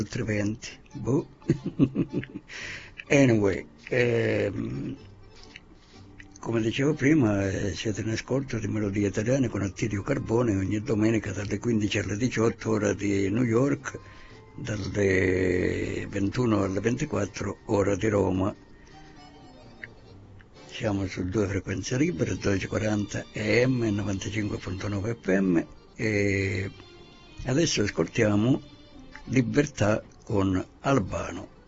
altri 20. Boh. Anyway, come dicevo prima, siete in ascolto di Melodie Italiane con Attilio Carbone ogni domenica dalle 15 alle 18 ora di New York, dalle 21 alle 24 ora di Roma. Siamo su due frequenze libere, 1240 AM e 95.9 FM, e adesso ascoltiamo Libertà con Albano.